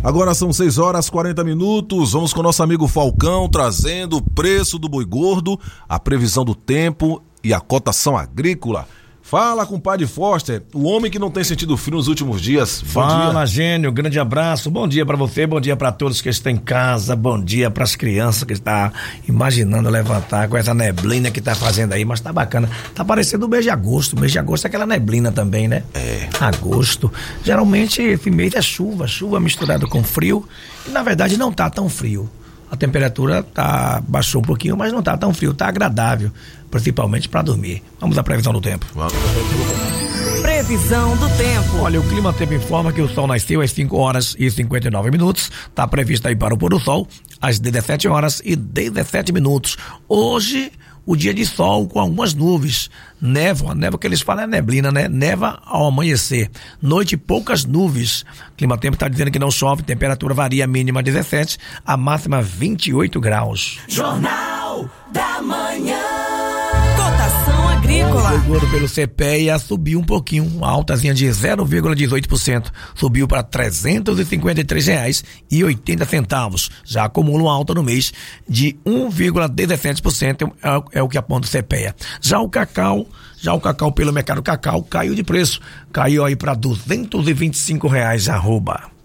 Agora são 6h40. Vamos com o nosso amigo Falcão trazendo o preço do boi gordo, a previsão do tempo e a cotação agrícola. Fala, compadre Foster, o homem que não tem sentido frio nos últimos dias. Fala, Gênio, grande abraço, bom dia pra você, bom dia pra todos que estão em casa, bom dia pras crianças que estão imaginando levantar com essa neblina que tá fazendo aí, mas tá bacana, tá parecendo o mês de agosto é aquela neblina também, né? Agosto, geralmente esse mês é chuva misturada com frio, e na verdade não tá tão frio. A temperatura baixou um pouquinho, mas não tá tão frio, tá agradável, principalmente para dormir. Vamos à previsão do tempo. Previsão do tempo. Olha, o Clima Tempo informa que o sol nasceu às 5h59. Tá previsto aí para o pôr do sol às 17h17. Hoje, o dia de sol com algumas nuvens. Névoa que eles falam é neblina, né? Neva ao amanhecer. Noite, poucas nuvens. Clima Tempo está dizendo que não chove, temperatura varia, mínima 17, a máxima 28 graus. Jornal da Manhã. Cotação agrícola. O gordo pelo CPEA subiu um pouquinho, uma altazinha de 0,18%. Subiu para R$ 353,80. Já acumula uma alta no mês de 1,17%, é o que aponta o CPEA. Já o cacau pelo mercado cacau caiu de preço. Caiu aí para R$ 225 arroba.